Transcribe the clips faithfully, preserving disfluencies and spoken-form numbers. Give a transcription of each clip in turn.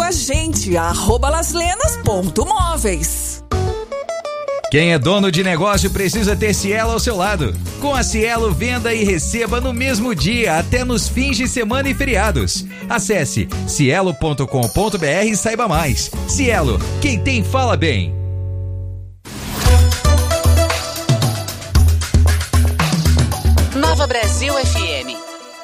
a gente, arroba laslenas ponto móveis. Quem é dono de negócio precisa ter Cielo ao seu lado. Com a Cielo, venda e receba no mesmo dia, até nos fins de semana e feriados. Acesse cielo ponto com ponto br e saiba mais. Cielo, quem tem fala bem. Nova Brasil F M.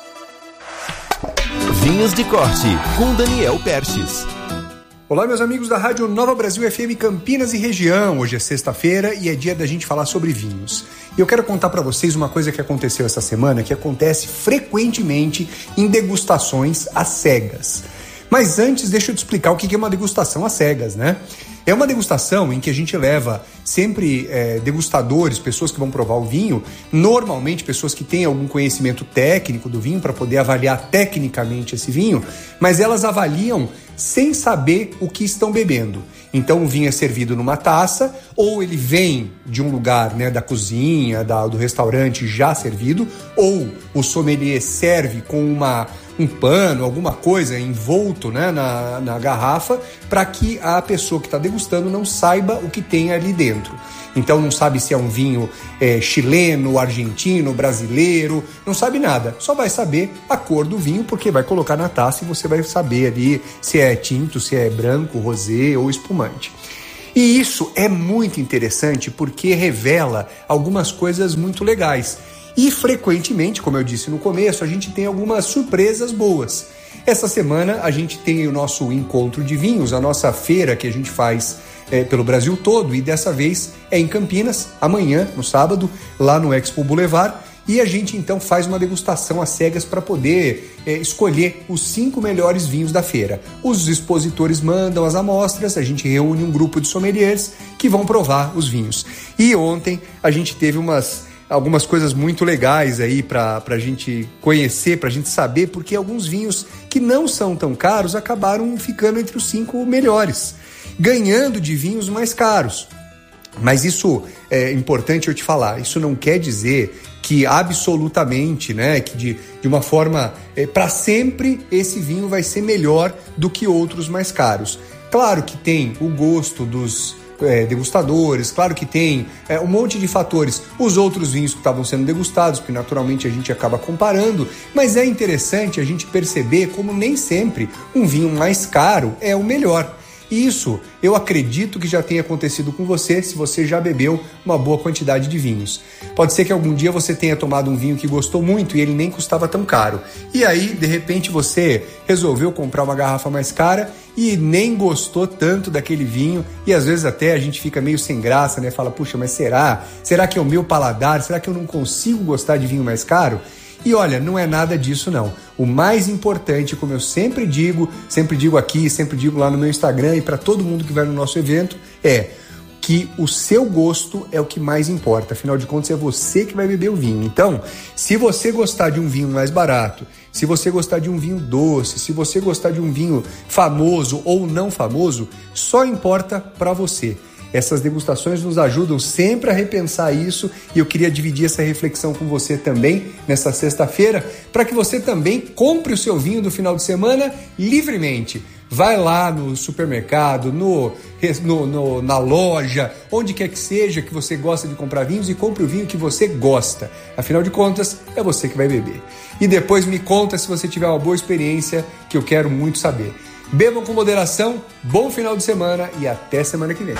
Vinhos de Corte, com Daniel Perches. Olá, meus amigos da Rádio Nova Brasil F M Campinas e região. Hoje é sexta-feira e é dia da gente falar sobre vinhos. E eu quero contar para vocês uma coisa que aconteceu essa semana, que acontece frequentemente em degustações às cegas. Mas antes, deixa eu te explicar o que é uma degustação às cegas, né? É uma degustação em que a gente leva sempre é, degustadores, pessoas que vão provar o vinho, normalmente pessoas que têm algum conhecimento técnico do vinho para poder avaliar tecnicamente esse vinho, mas elas avaliam sem saber o que estão bebendo. Então o vinho é servido numa taça, ou ele vem de um lugar, né, da cozinha, da, do restaurante já servido, ou o sommelier serve com uma... um pano, alguma coisa envolto, né, na, na garrafa, para que a pessoa que está degustando não saiba o que tem ali dentro. Então não sabe se é um vinho é, chileno, argentino, brasileiro, não sabe nada. Só vai saber a cor do vinho, porque vai colocar na taça e você vai saber ali se é tinto, se é branco, rosé ou espumante. E isso é muito interessante porque revela algumas coisas muito legais. E frequentemente, como eu disse no começo, a gente tem algumas surpresas boas. Essa semana a gente tem o nosso encontro de vinhos, a nossa feira que a gente faz é, pelo Brasil todo, e dessa vez é em Campinas, amanhã, no sábado, lá no Expo Boulevard, e a gente então faz uma degustação às cegas para poder é, escolher os cinco melhores vinhos da feira. Os expositores mandam as amostras, a gente reúne um grupo de sommeliers que vão provar os vinhos. E ontem a gente teve umas... algumas coisas muito legais aí para a gente conhecer, para a gente saber, porque alguns vinhos que não são tão caros acabaram ficando entre os cinco melhores, ganhando de vinhos mais caros. Mas isso é importante eu te falar, isso não quer dizer que absolutamente, né, que de, de uma forma, é, para sempre esse vinho vai ser melhor do que outros mais caros. Claro que tem o gosto dos... É, degustadores, claro que tem é, um monte de fatores, os outros vinhos que estavam sendo degustados, porque naturalmente a gente acaba comparando, mas é interessante a gente perceber como nem sempre um vinho mais caro é o melhor. Isso eu acredito que já tenha acontecido com você, se você já bebeu uma boa quantidade de vinhos. Pode ser que algum dia você tenha tomado um vinho que gostou muito e ele nem custava tão caro. E aí, de repente, você resolveu comprar uma garrafa mais cara e nem gostou tanto daquele vinho, e às vezes até a gente fica meio sem graça, né? Fala, puxa, mas será? Será que é o meu paladar? Será que eu não consigo gostar de vinho mais caro? E olha, não é nada disso não. O mais importante, como eu sempre digo, sempre digo aqui, sempre digo lá no meu Instagram e para todo mundo que vai no nosso evento, é que o seu gosto é o que mais importa. Afinal de contas, é você que vai beber o vinho. Então, se você gostar de um vinho mais barato, se você gostar de um vinho doce, se você gostar de um vinho famoso ou não famoso, só importa para você. Essas degustações nos ajudam sempre a repensar isso, e eu queria dividir essa reflexão com você também nesta sexta-feira, para que você também compre o seu vinho do final de semana livremente. Vai lá no supermercado, no, no, no, na loja, onde quer que seja que você gosta de comprar vinhos, e compre o vinho que você gosta. Afinal de contas, é você que vai beber. E depois me conta se você tiver uma boa experiência, que eu quero muito saber. Bebam com moderação, bom final de semana e até semana que vem.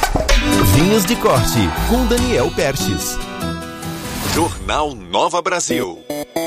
Vinhos de Corte, com Daniel Perches. Jornal Nova Brasil.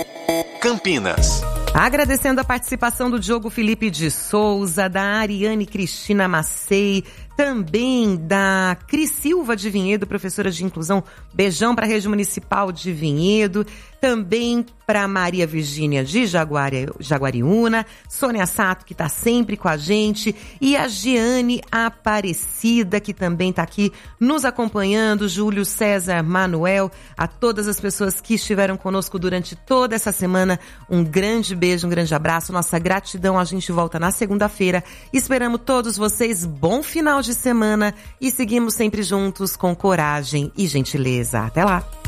Campinas. Agradecendo a participação do Diogo Felipe de Souza, da Ariane Cristina Macei, também da Cris Silva de Vinhedo, professora de inclusão. Beijão para a Rede Municipal de Vinhedo. Também para Maria Virgínia de Jaguari, Jaguariúna, Sônia Sato, que está sempre com a gente, e a Giane Aparecida, que também está aqui nos acompanhando, Júlio César Manuel, a todas as pessoas que estiveram conosco durante toda essa semana, um grande beijo, um grande abraço, nossa gratidão. A gente volta na segunda-feira. Esperamos todos vocês, bom final de semana, e seguimos sempre juntos com coragem e gentileza. Até lá!